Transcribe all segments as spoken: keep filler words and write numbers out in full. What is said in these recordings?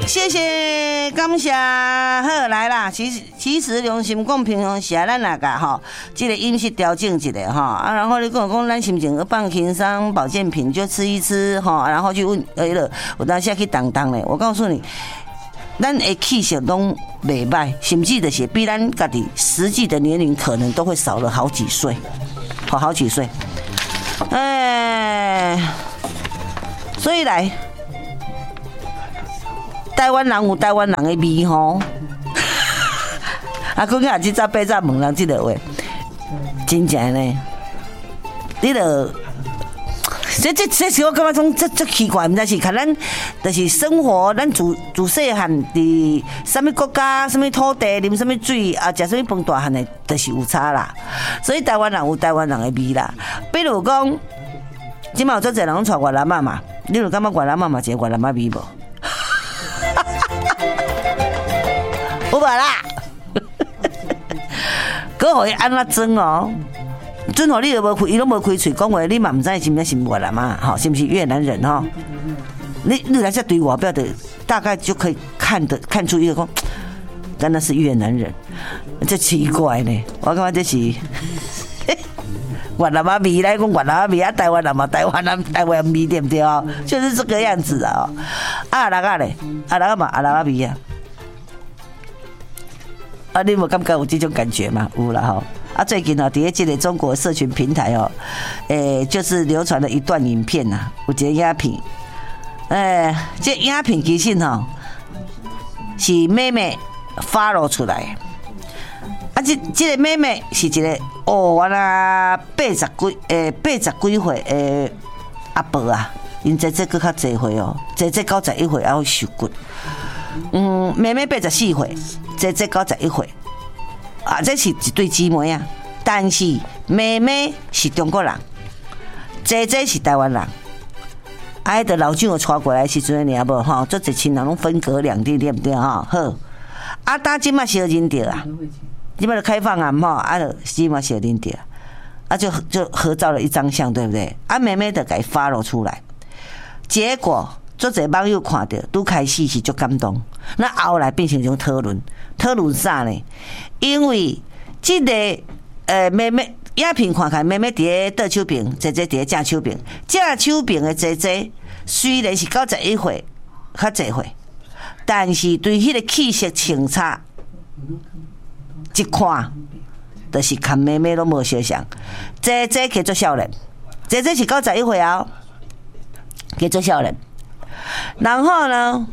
谢谢，感谢，好来啦。其实其实良心讲，平常时啊，咱也甲吼，这个饮食调整一下哈啊，然后你讲讲，咱心情放轻松，保健品就吃一吃哈，然后去问哎了，有当时去当当嘞。我告诉你，咱的气色拢袂歹，甚至就是比咱家己实际的年龄可能都会少了好几岁，好好几岁。哎，所以来。台湾人有台湾人的味吼，啊，讲起即早八早问人即个话，真正呢，你著，这这这是我感觉种这这奇怪，毋知是看咱，就是生活，咱自自细汉伫什么国家、什么土地、啉什么水啊，食什么饭大汉的，就是有差啦。所以台湾人有台湾人的味啦，比如讲，即马有做侪人带越南仔嘛，你有感觉越南仔嘛一个越南仔味无？有无啦？搁互伊安怎装哦？准互你都无开，伊拢无开嘴讲话，你嘛唔知是毋是是越南嘛？吼，是毋是越南人吼？你你来这对外表的，大概就可以看得看出一个讲，真的是越南人，这奇怪呢。我感觉这是越南仔味来讲越南仔味啊，台湾人嘛台湾人台湾味对不对哦？就是这个样子啊。啊，人仔咧，啊人仔嘛啊人仔味啊。啊，你有感觉有这种感觉吗？有啦吼。啊，最近哦，伫这个中国社群平台哦，诶、欸，就是流传了一段影片呐、啊，有一个影片，诶、欸，这影片其实吼是妹妹发露出来，啊，这这个妹妹是一个哦，原来八十几诶八十几岁诶阿伯啊，因姐姐佫较济岁哦，姐姐九十一岁还要受骨，嗯，妹妹八十四岁。姐姐九十一岁，啊，这是一对姊妹啊。但是妹妹是中国人，姐姐是台湾人。啊，迄个老蒋有带过来时阵，你也无吼，做一群人拢分隔两地，对不对吼？好，啊，打即马小认着啊，即马就开放啊，吼，啊，就即马小认着，啊，就就合照了一张相，对不对？啊，妹妹就给发了出来，结果。做者网友看到，拄开始是足感动，那后来变成一种讨论，讨论啥呢？因为这个呃妹妹影片看看，妹妹伫咧倒手边，姐姐伫咧正手边，正手边的姐姐虽然是九十一岁，较济岁，但是对迄个气色清差，一看，就是看妹妹拢无相像，姐姐叫做少年，姐姐是九十一岁后，叫做少年。然后呢，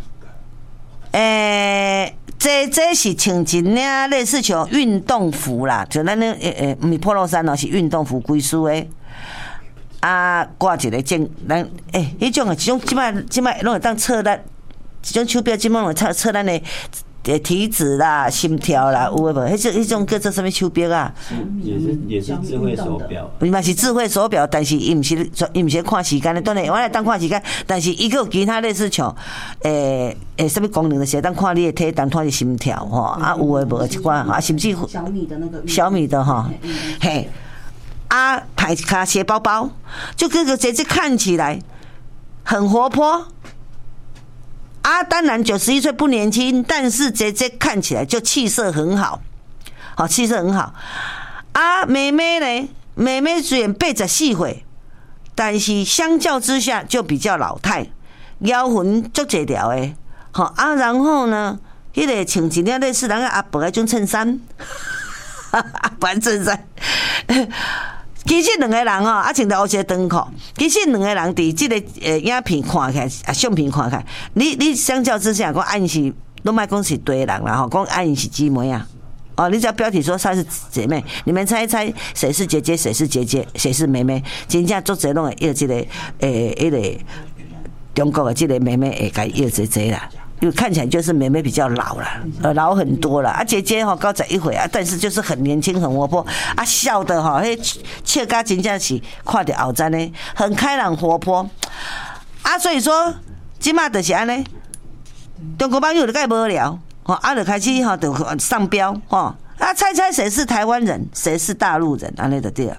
诶、欸，这这是穿一领类似像运动服啦，就咱那诶诶，唔是 polo 衫哦，是运动服归属诶。啊，挂一个正，咱诶，迄、欸、种诶，即种即摆即摆拢会当测咱，即种手表即摆会测测咱诶。诶，体脂啦、心跳啦，有诶无？迄种迄种叫做什么手表啊？ 也是也是智慧手表， 伊嘛是智慧手表，但是伊毋是伊毋是看时间的，当然我来当看时间，但是伊有其他类似像诶诶什么功能的时，当看你的体重、看你心跳吼，啊有诶无一寡啊，甚至小米的那个小米的哈，嘿，啊，排卡斜包包，就这个姐姐看起来很活泼。啊，当然九十一岁不年轻，但是姐姐看起来就气色很好，好气色很好。啊，妹妹呢？妹妹虽然八十四岁，但是相较之下就比较老态，腰魂足侪条诶。好啊，然后呢，迄、那个穿一领类似人个阿伯迄种衬衫，阿伯衬衫。其实两个人哦，啊穿着黑色长裤。其实两个人伫即个呃影片看起来，啊相片看起来，你你相较之下，讲按是拢莫讲是对人啦吼，讲按是姊妹啊。哦，你只要标题说她是姐妹，你们猜一猜谁是姐姐，谁是姐姐，谁是妹妹？真正作者拢会要即个诶，迄个中国的即个妹妹会甲要姐姐啦。因为看起来就是妹妹比较老了，呃，老很多了。啊，姐姐哈高十一岁啊，但是就是很年轻，很活泼啊，笑的哈，迄笑甲真正是看着后站呢，很开朗活泼啊。所以说，即马就是安尼，中国网友就介无聊，吼啊，就开始吼就上标吼啊，猜猜谁是台湾人，谁是大陆人，安尼就对了。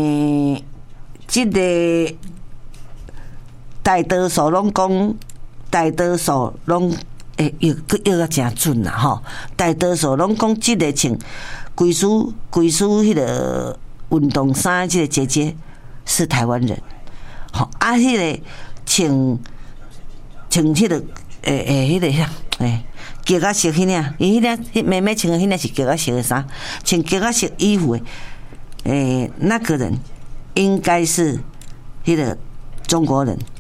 嗯，这个。大多数拢讲大多数拢诶，又又个真准啦吼！大多数拢讲即个穿贵属贵属迄个运动衫，即个姐姐是台湾人。吼啊，迄个穿穿迄个诶诶，迄个啥诶，格仔色迄领，伊迄领迄妹妹穿的迄领是格仔色的衫，穿格仔色衣服的，诶，那个人应该是迄个中国人。